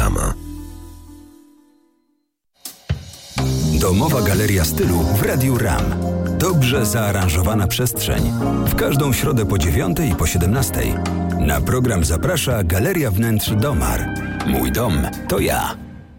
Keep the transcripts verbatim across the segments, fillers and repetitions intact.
Rama. Domowa galeria stylu w Radiu RAM. Dobrze zaaranżowana przestrzeń. W każdą środę po dziewiątej i po siedemnastej. Na program zaprasza Galeria Wnętrz Domar. Mój dom to ja.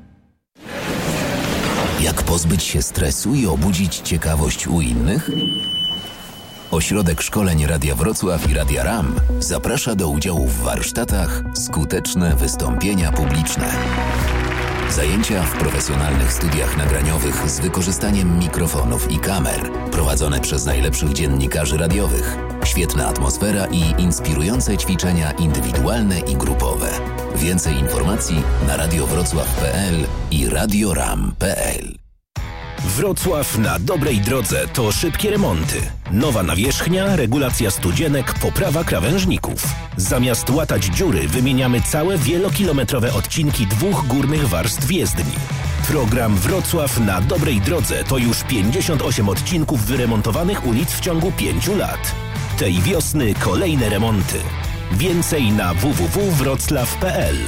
Jak pozbyć się stresu i obudzić ciekawość u innych? Ośrodek Szkoleń Radia Wrocław i Radia RAM zaprasza do udziału w warsztatach Skuteczne wystąpienia publiczne. Zajęcia w profesjonalnych studiach nagraniowych z wykorzystaniem mikrofonów i kamer, prowadzone przez najlepszych dziennikarzy radiowych. Świetna atmosfera i inspirujące ćwiczenia indywidualne i grupowe. Więcej informacji na radiowrocław kropka p l i radioram kropka p l. Wrocław na dobrej drodze to szybkie remonty. Nowa nawierzchnia, regulacja studzienek, poprawa krawężników. Zamiast łatać dziury wymieniamy całe wielokilometrowe odcinki dwóch górnych warstw jezdni. Program Wrocław na dobrej drodze to już pięćdziesiąt osiem odcinków wyremontowanych ulic w ciągu pięciu lat. Tej wiosny kolejne remonty. Więcej na w w w kropka wrocław kropka p l.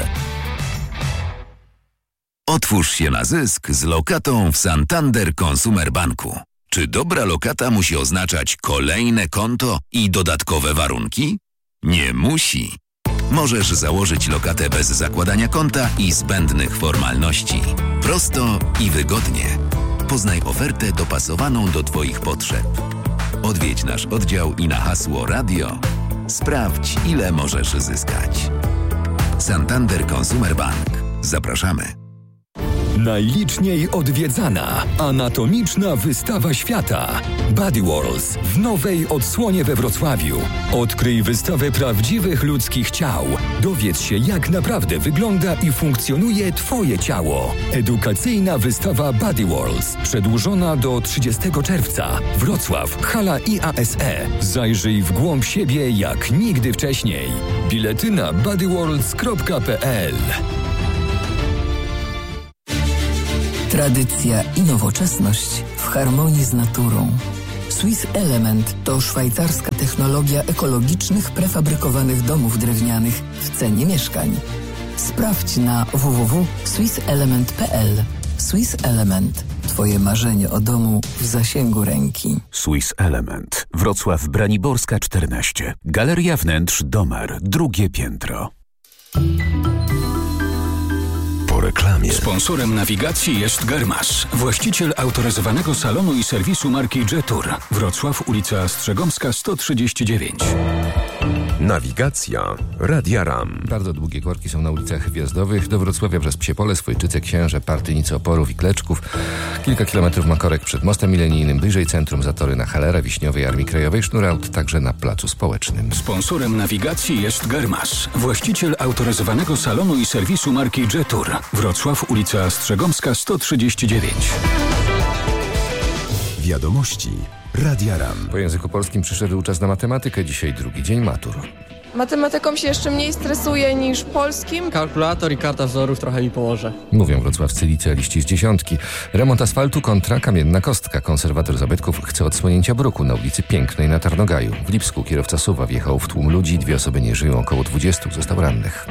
Otwórz się na zysk z lokatą w Santander Consumer Banku. Czy dobra lokata musi oznaczać kolejne konto i dodatkowe warunki? Nie musi. Możesz założyć lokatę bez zakładania konta i zbędnych formalności. Prosto i wygodnie. Poznaj ofertę dopasowaną do Twoich potrzeb. Odwiedź nasz oddział i na hasło radio sprawdź, ile możesz zyskać. Santander Consumer Bank. Zapraszamy. Najliczniej odwiedzana anatomiczna wystawa świata Body Worlds w nowej odsłonie we Wrocławiu. Odkryj wystawę prawdziwych ludzkich ciał. Dowiedz się, jak naprawdę wygląda i funkcjonuje Twoje ciało. Edukacyjna wystawa Body Worlds przedłużona do trzydziestego czerwca. Wrocław, hala I A S E. Zajrzyj w głąb siebie jak nigdy wcześniej. Bilety na bodyworlds kropka p l. Tradycja i nowoczesność w harmonii z naturą. Swiss Element to szwajcarska technologia ekologicznych, prefabrykowanych domów drewnianych w cenie mieszkań. Sprawdź na w w w kropka swiss element kropka p l. Swiss Element. Twoje marzenie o domu w zasięgu ręki. Swiss Element. Wrocław Braniborska czternaście. Galeria Wnętrz Domar. Drugie piętro. Reklamie. Sponsorem nawigacji jest Germas, właściciel autoryzowanego salonu i serwisu marki Jetour. Wrocław, ulica Strzegomska sto trzydzieści dziewięć. Nawigacja Radia RAM. Bardzo długie korki są na ulicach wjazdowych. Do Wrocławia przez Psiepole, Swojczyce, Księże, Partynice, Oporów i Kleczków. Kilka kilometrów ma korek przed mostem milenijnym, bliżej centrum zatory na Halera, Wiśniowej, Armii Krajowej, Sznuraut, także na placu społecznym. Sponsorem nawigacji jest Germas, właściciel autoryzowanego salonu i serwisu marki Jetour. Wrocław, ulica Strzegomska sto trzydzieści dziewięć. Wiadomości Radia RAM. Po języku polskim przyszedł czas na matematykę. Dzisiaj drugi dzień matur. Matematyką się jeszcze mniej stresuję niż polskim. Kalkulator i karta wzorów trochę mi pomoże. Mówią wrocławscy licealiści z dziesiątki. Remont asfaltu kontra kamienna kostka. Konserwator zabytków chce odsłonięcia bruku na ulicy Pięknej na Tarnogaju. W Lipsku kierowca suwa wjechał w tłum ludzi. Dwie osoby nie żyją, około dwudziestu zostało rannych.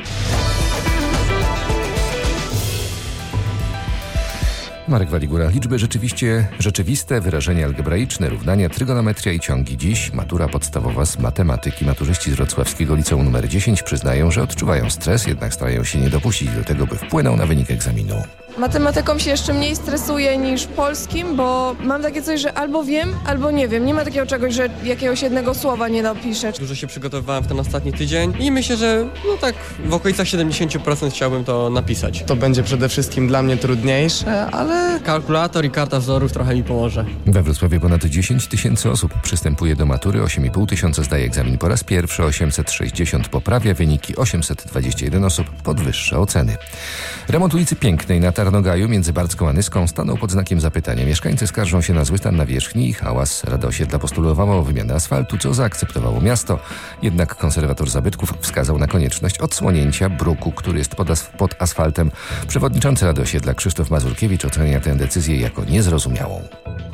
Marek Waligura. Liczby rzeczywiście rzeczywiste, wyrażenia algebraiczne, równania, trygonometria i ciągi. Dziś matura podstawowa z matematyki. Maturzyści z wrocławskiego liceum numer dziesięć przyznają, że odczuwają stres, jednak starają się nie dopuścić do tego, by wpłynął na wynik egzaminu. Matematyką się jeszcze mniej stresuję niż polskim, bo mam takie coś, że albo wiem, albo nie wiem. Nie ma takiego czegoś, że jakiegoś jednego słowa nie napiszę. Dużo się przygotowywałem w ten ostatni tydzień i myślę, że no tak w okolicach siedemdziesiąt procent chciałbym to napisać. To będzie przede wszystkim dla mnie trudniejsze, ale kalkulator i karta wzorów trochę mi pomoże. We Wrocławiu ponad dziesięć tysięcy osób przystępuje do matury, osiem i pół tysiąca zdaje egzamin po raz pierwszy, osiemset sześćdziesiąt poprawia wyniki, osiemset dwadzieścia jeden osób podwyższa oceny. Remont ulicy Pięknej na Tarnogaju między Barcką a Nyską stanął pod znakiem zapytania. Mieszkańcy skarżą się na zły stan nawierzchni i hałas. Rada Osiedla postulowało wymianę asfaltu, co zaakceptowało miasto. Jednak konserwator zabytków wskazał na konieczność odsłonięcia bruku, który jest pod, as- pod asfaltem. Przewodniczący Rady Osiedla Krzysztof Mazurkiewicz ocenia tę decyzję jako niezrozumiałą.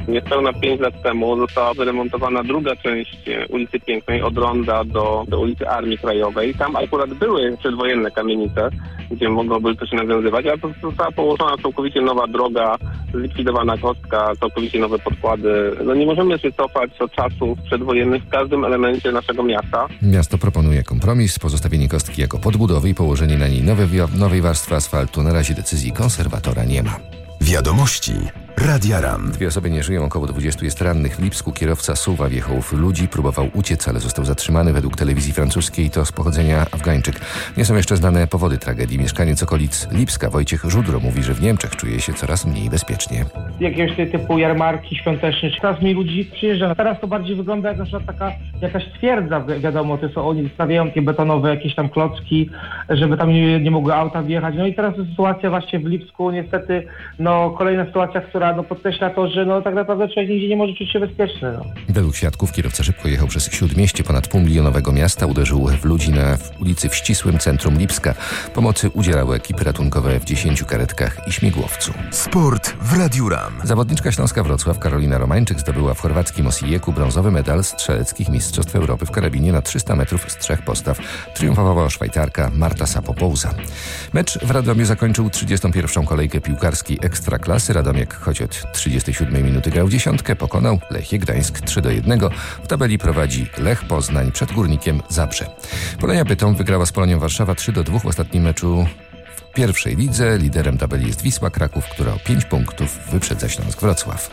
Niespełna pięć lat temu została wyremontowana druga część ulicy Pięknej od Ronda do, do ulicy Armii Krajowej. Tam akurat były przedwojenne kamienice, gdzie mogłoby to się nawiązywać, ale to została położona całkowicie nowa droga, zlikwidowana kostka, całkowicie nowe podkłady. No nie możemy się cofać do czasów przedwojennych w każdym elemencie naszego miasta. Miasto proponuje kompromis, pozostawienie kostki jako podbudowy i położenie na niej nowej, nowej warstwy asfaltu. Na razie decyzji konserwatora nie ma. Wiadomości Radia RAM. Dwie osoby nie żyją, około dwudziestu jest rannych. W Lipsku kierowca suwa wjechał w ludzi, próbował uciec, ale został zatrzymany. Według telewizji francuskiej to z pochodzenia Afgańczyk. Nie są jeszcze znane powody tragedii. Mieszkaniec okolic Lipska, Wojciech Żudro, mówi, że w Niemczech czuje się coraz mniej bezpiecznie. Jakiegoś typu jarmarki świąteczne, coraz mniej ludzi przyjeżdża. Teraz to bardziej wygląda jak na przykład taka jakaś twierdza, wiadomo, to są, oni stawiają takie betonowe jakieś tam klocki, żeby tam nie, nie mogły auta wjechać. No i teraz to sytuacja właśnie w Lipsku, niestety, no kolejna sytuacja, która no, podkreśla to, że no tak naprawdę człowiek nigdzie nie może czuć się bezpieczny. No. Według świadków kierowca szybko jechał przez śródmieście ponad półmilionowego miasta, uderzył w ludzi na ulicy w ścisłym centrum Lipska. Pomocy udzielały ekipy ratunkowe w dziesięciu karetkach i śmigłowcu. Sport w Radiu RAM. Zawodniczka Śląska Wrocław Karolina Romańczyk zdobyła w chorwackim Osijeku brązowy medal strzeleckich Mistrzostw Europy w karabinie na trzysta metrów z trzech postaw. Triumfowała Szwajcarka Marta Sapopouza. Mecz w Radomiu zakończył trzydziestą pierwszą kolejkę piłkarskiej Ekstraklasy. Radomiak, choć od trzydziestej siódmej minuty grał dziesiątkę, pokonał Lechie Gdańsk trzy do jednego. W tabeli prowadzi Lech Poznań przed Górnikiem Zabrze. Polonia Bytom wygrała z Polonią Warszawa trzy do dwóch w ostatnim meczu w pierwszej lidze. Liderem tabeli jest Wisła Kraków, która o pięć punktów wyprzedza Śląsk Wrocław.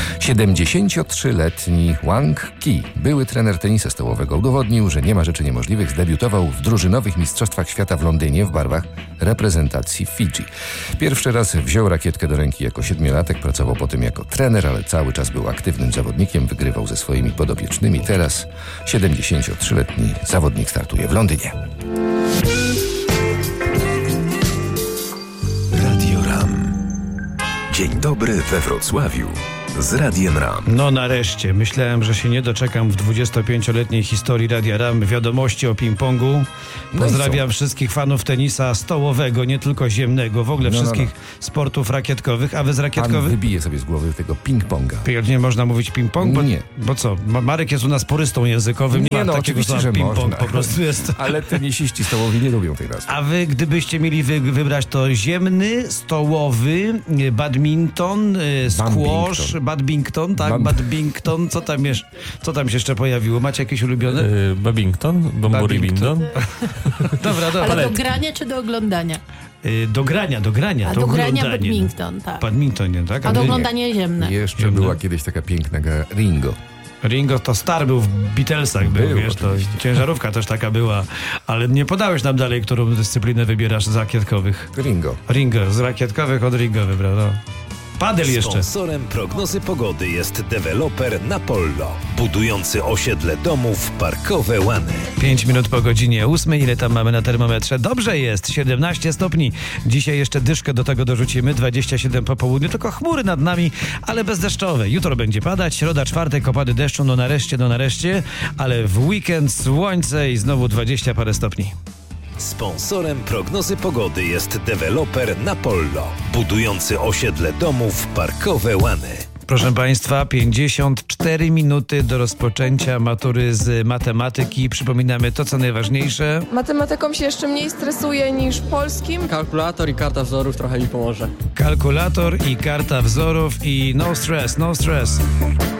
siedemdziesięciotrzyletni Wang Ki, były trener tenisa stołowego, udowodnił, że nie ma rzeczy niemożliwych. Zdebiutował w drużynowych mistrzostwach świata w Londynie w barwach reprezentacji Fidżi. Pierwszy raz wziął rakietkę do ręki jako siedmiolatek, pracował potem jako trener, ale cały czas był aktywnym zawodnikiem, wygrywał ze swoimi podopiecznymi. Teraz siedemdziesięciotrzyletni zawodnik startuje w Londynie. Dzień dobry we Wrocławiu z Radiem RAM. No nareszcie. Myślałem, że się nie doczekam w dwudziestopięcioletniej historii Radia RAM wiadomości o ping-pongu. Pozdrawiam no wszystkich fanów tenisa stołowego, nie tylko ziemnego, w ogóle no, wszystkich no, no. sportów rakietkowych. A wy z rakietkowych? Pan wybije sobie z głowy tego ping-ponga. Nie można mówić ping-pong? Bo, nie. Bo co? Marek jest u nas purystą językowym. Nie, nie ma no, takiego słowa ping-pong. Po prostu jest. Ale tenisiści stołowi nie lubią tej nazwy. A wy, gdybyście mieli wy, wybrać to ziemny, stołowy, badminton, squash, badminton, tak? Bam... Badminton. Co tam, jeszcze, co tam się jeszcze pojawiło? Macie jakieś ulubione? Yy, babington, bomburi bindon. Dobra, dobra. Ale do grania czy do oglądania? Yy, do grania, do grania. A do grania badminton, tak. Badminton, nie, tak? A, A do oglądania ziemne. Jeszcze ziemne. była kiedyś taka piękna gra Ringo. Ringo to star był w Beatlesach, był, był wiesz, to ciężarówka też taka była, ale nie podałeś nam dalej, którą dyscyplinę wybierasz z rakietkowych. Ringo. Ringo, z rakietkowych od Ringo wybrał, no. Padel jeszcze. Sponsorem prognozy pogody jest deweloper Napollo, budujący osiedle domów Parkowe Łany. Pięć minut po godzinie ósmej. Ile tam mamy na termometrze? Dobrze jest, siedemnaście stopni. Dzisiaj jeszcze dyszkę do tego dorzucimy, dwadzieścia siedem po południu, tylko chmury nad nami, ale bezdeszczowe. Jutro będzie padać, środa, czwartek, opady deszczu, no nareszcie, no nareszcie, ale w weekend słońce i znowu dwadzieścia parę stopni. Sponsorem prognozy pogody jest deweloper Napollo, budujący osiedle domów Parkowe Łany. Proszę Państwa, pięćdziesiąt cztery minuty do rozpoczęcia matury z matematyki. Przypominamy to, co najważniejsze. Matematyką się jeszcze mniej stresuję niż polskim. Kalkulator i karta wzorów trochę mi pomoże. Kalkulator i karta wzorów i no stress, no stress.